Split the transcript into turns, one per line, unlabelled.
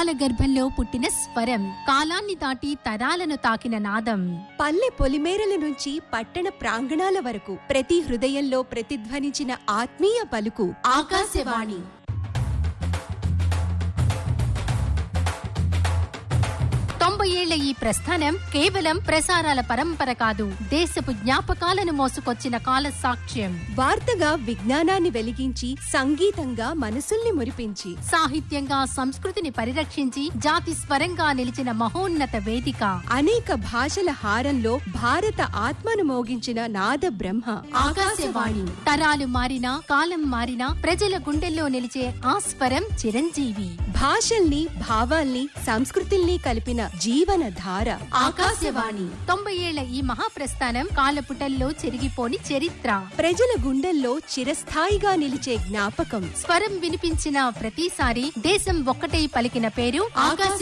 కాల గర్భంలో పుట్టిన స్వరం, కాలాన్ని దాటి తరాలను తాకిన నాదం.
పల్లె పొలిమేరల నుంచి పట్టణ ప్రాంగణాల వరకు ప్రతి హృదయంలో ప్రతిధ్వనించిన ఆత్మీయ పలుకు
ఆకాశవాణి. 90 ఏళ్ల ఈ ప్రస్థానం కేవలం ప్రసారాల పరంపర కాదు, దేశపు జ్ఞాపకాలను మోసుకొచ్చిన కాల సాక్ష్యం.
వార్తగా విజ్ఞానాన్ని వెలిగించి, సంగీతంగా మనసుల్ని మురిపించి,
సాహిత్యంగా సంస్కృతిని పరిరక్షించి, జాతి స్వరంగా నిలిచిన మహోన్నత వేదిక.
అనేక భాషల హారంలో భారత ఆత్మను మోగించిన నాద బ్రహ్మ
ఆకాశవాణి. తరాలు మారినా, కాలం మారినా, ప్రజల గుండెల్లో నిలిచే ఆ స్వరం చిరంజీవి.
భాషల్ని, భావాల్ని, సంస్కృతుల్ని కలిపిన జీవన ధార
ఆకాశవాణి. 90 ఏళ్ల ఈ మహాప్రస్థానం కాలపుటల్లో చెరిగిపోని చరిత్ర.
ప్రజల గుండెల్లో చిరస్థాయిగా నిలిచే జ్ఞాపకం.
స్వరం వినిపించిన ప్రతిసారి దేశం ఒక్కటై పలికిన పేరు ఆకాశవాణి.